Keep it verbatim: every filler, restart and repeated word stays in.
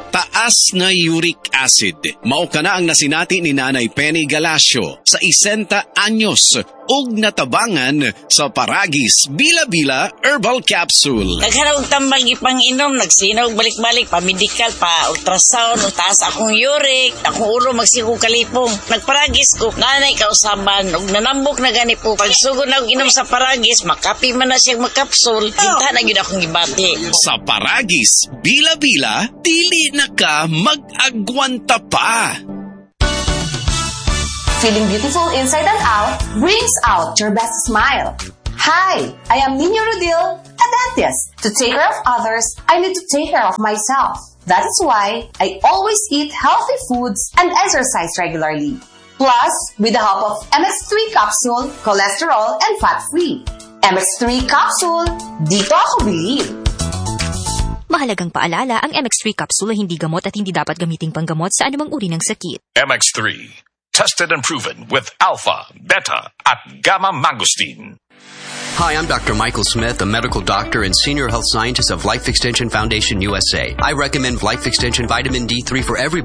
taas na uric acid. Mao kana ang nasinati ni Nanay Penny Galacio sa isenta anyos ug natabangan sa Paragis Bila-Bila Herbal Capsule. Naghanap og tambal ipang-inom, nagsinaw balik-balik pa medical pa ultrasound, utaas akong uric, akong ulo magsigong kalipong. Nagparagis ko, nanay kausaban ug nanambok na gani po. Pagsugod na og inom sa Paragis, makapi man na siyang makapsul, hinta na gyud akong gibati. Sa Paragis Bila-Bila, dili na ka mag-agwanta pa. Feeling beautiful inside and out brings out your best smile. Hi, I am Nino Rodil, a dentist. To take care of others, I need to take care of myself. That is why I always eat healthy foods and exercise regularly. Plus, with the help of M X three capsule, cholesterol and fat-free. M X three capsule, dito ako believe. Mahalagang paalala, ang M X three capsule ay hindi gamot at hindi dapat gamiting panggamot sa anumang uri ng sakit. M X three. Tested and proven with alpha, beta, at gamma mangosteen. Hi, I'm Doctor Michael Smith, a medical doctor and senior health scientist of Life Extension Foundation U S A. I recommend Life Extension Vitamin D three for everybody.